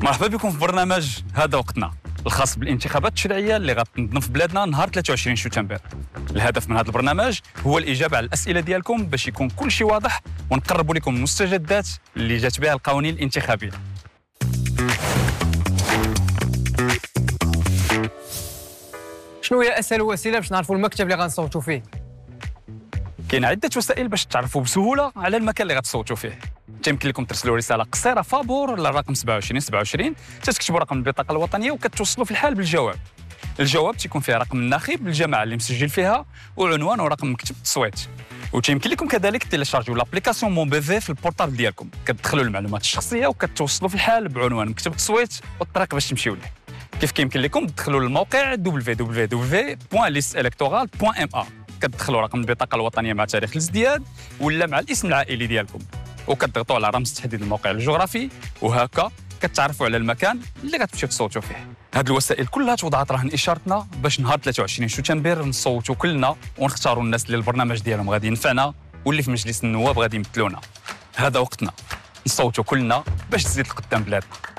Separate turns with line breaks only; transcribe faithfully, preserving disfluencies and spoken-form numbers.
مرحبا بكم في برنامج هذا وقتنا الخاص بالانتخابات التشريعيه اللي غتنظم في بلادنا نهار ثلاثة وعشرين شتنبر. الهدف من هذا البرنامج هو الاجابه على الاسئله ديالكم باش يكون كل شيء واضح ونقربوا لكم المستجدات اللي جات بها القوانين الانتخابيه.
شنو هي اسهل وسيله باش نعرفوا المكتب اللي غنصوتوا فيه؟
كاين عده وسائل باش تعرفوا بسهوله على المكان اللي غتصوتوا فيه. يمكن لكم ترسلوا رساله قصيره فابور للرقم سبعة وعشرين سبعة وعشرين، تكتبوا رقم البطاقه الوطنيه وكتوصلوا في الحال بالجواب. الجواب تيكون فيه رقم الناخب الجماعه اللي مسجل فيها وعنوان ورقم مكتب التصويت. وتيمكن لكم كذلك تيليشارجيو لابليكاسيون مون بي في في البورتال ديالكم، كتدخلوا المعلومات الشخصيه وكتوصلوا في الحال بعنوان مكتب التصويت والطريق باش تمشيو ليه. كيف كيمكن لكم تدخلوا للموقع دبليو دبليو دبليو بوان ليست الكتورال بوان ام ا، كتدخلوا رقم البطاقه الوطنيه مع تاريخ الازدياد ولا مع الاسم العائلي ديالكم، وكتضغطوا على رمز تحديد الموقع الجغرافي، وهكا كتعرفوا على المكان اللي غتمشيو تصوتوا فيه. هاد الوسائل كلها توضعت رهن اشارتنا باش نهار ثلاثة وعشرين شتنبر نصوتوا كلنا ونختاروا الناس اللي البرنامج ديالهم غادي ينفعنا واللي في مجلس النواب غادي يمثلونا. هذا وقتنا نصوتوا كلنا باش تزيد لقدام بلادنا.